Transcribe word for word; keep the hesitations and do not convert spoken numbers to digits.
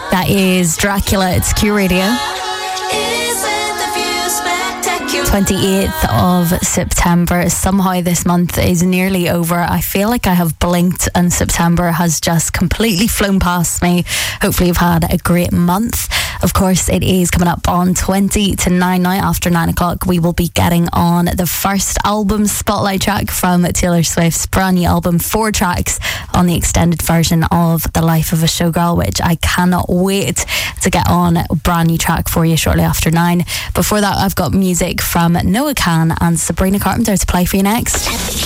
That is Dracula. It's Q Radio. twenty-eighth of September. Somehow this month is nearly over. I feel like I have blinked and September has just completely flown past me. Hopefully you've had a great month. Of course, it is coming up on twenty to nine now. After nine o'clock, we will be getting on the first album spotlight track from Taylor Swift's brand new album, four tracks on the extended version of The Life of a Showgirl, which I cannot wait to get on. A brand new track for you shortly after nine. Before that, I've got music from Noah Kahan and Sabrina Carpenter to play for you next.